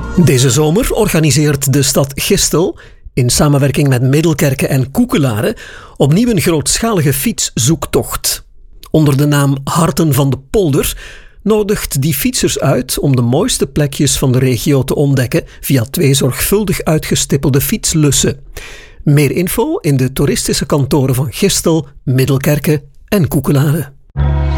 Deze zomer organiseert de stad Gistel, in samenwerking met Middelkerke en Koekelare, opnieuw een grootschalige fietszoektocht. Onder de naam Harten van de Polder nodigt die fietsers uit om de mooiste plekjes van de regio te ontdekken via 2 zorgvuldig uitgestippelde fietslussen. Meer info in de toeristische kantoren van Gistel, Middelkerke en Koekelare.